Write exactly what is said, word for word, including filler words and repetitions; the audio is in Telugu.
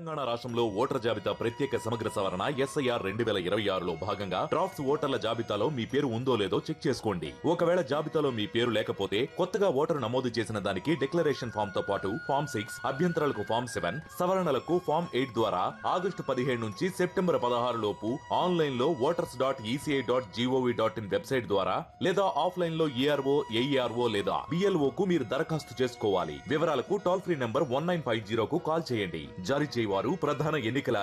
తెలంగాణ రాష్ట్రంలో ఓటర్ జాబితా ప్రత్యేక సమగ్ర సవరణ ఎస్ఐఆర్ రెండు వేల ఇరవై ఆరులో భాగంగా డ్రాఫ్ట్స్ ఓటర్ల జాబితాలో మీ పేరు ఉందో లేదో చెక్ చేసుకోండి. ఒకవేళ జాబితాలో మీ పేరు లేకపోతే కొత్తగా ఓటరు నమోదు చేసిన దానికి డిక్లరేషన్ ఫామ్ తో పాటు ఫామ్ సిక్స్ అభ్యంతరాలకు ఫామ్ సెవెన్ సవరణలకు ఫామ్ ఎయిట్ ద్వారా ఆగస్టు పదిహేడు నుంచి సెప్టెంబర్ పదహారు లోపు ఆన్లైన్ లో voters dot ECI dot GOV dot in website ద్వారా లేదా ఆఫ్లైన్ లో ఈఆర్ఓ ఏఈఆర్ఓ లేదా బిఎల్ఓ కు మీరు దరఖాస్తు చేసుకోవాలి. వివరాలకు toll free number one nine five zero కు కాల్ చేయండి. జారీ చేయవారు ప్రధాన ఎన్నికల